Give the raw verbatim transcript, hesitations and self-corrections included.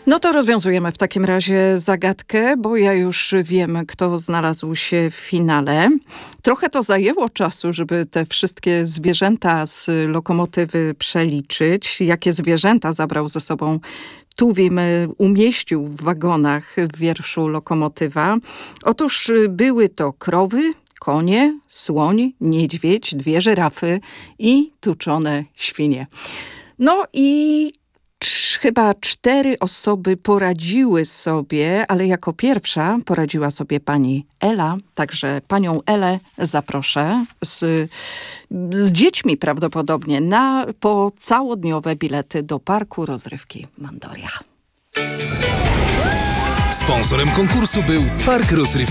No to rozwiązujemy w takim razie zagadkę, bo ja już wiem, kto znalazł się w finale. Trochę to zajęło czasu, żeby te wszystkie zwierzęta z lokomotywy przeliczyć. Jakie zwierzęta zabrał ze sobą Tuwim, umieścił w wagonach w wierszu Lokomotywa. Otóż były to krowy, konie, słoń, niedźwiedź, dwie żyrafy i tuczone świnie. No i Cz, chyba cztery osoby poradziły sobie, ale jako pierwsza poradziła sobie pani Ela. Także panią Elę zaproszę z, z dziećmi prawdopodobnie na po całodniowe bilety do parku rozrywki Mandoria. Sponsorem konkursu był Park Rozrywki